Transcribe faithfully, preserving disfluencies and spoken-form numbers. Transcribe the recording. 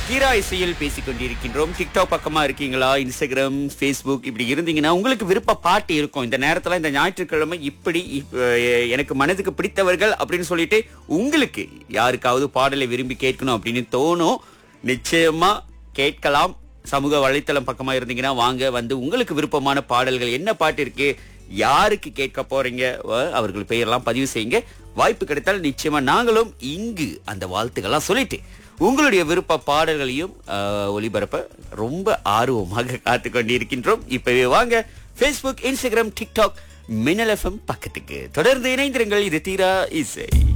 தீரா இசையில் பேசிக் கொண்டிருக்கின்றோம். டிக்டாக் பக்கமா இருக்கீங்களா, இன்ஸ்டாகிராம், ஃபேஸ்புக் இப்படி இருந்தீங்கன்னா உங்களுக்கு விருப்ப பாட்டு இருக்கும். இந்த நேரத்துல இந்த ஞாயிற்றுக்கிழமை இப்படி இப்ப, எனக்கு மனதுக்கு பிடித்தவர்கள் அப்படின்னு சொல்லிட்டு உங்களுக்கு யாருக்காவது பாடலை விரும்பி கேட்கணும் அப்படின்னு தோணும். நிச்சயமா கேட்கலாம். சமூக வலைத்தளம் பக்கமா இருந்தீங்கன்னா வாங்க, வந்து உங்களுக்கு விருப்பமான பாடல்கள் என்ன பாட்டு இருக்கு, யாருக்கு கேட்க போறீங்க, அஹ், அவர்கள் பெயரெல்லாம் பதிவு செய்யுங்க. வாய்ப்பு கிடைத்தால் நிச்சயமா நாங்களும் இங்கு அந்த வாழ்த்துக்கள்லாம் சொல்லிட்டு உங்களுடைய விருப்ப பாடல்களையும் அஹ், ஒளிபரப்ப ரொம்ப ஆர்வமாக காத்து கொண்டிருக்கின்றோம். இப்பவே வாங்க Facebook, Instagram, TikTok, மின்னல் எஃப்எம் பக்கத்துக்கு தொடர்ந்து இணைந்திருங்கள். இது தீரா இசை.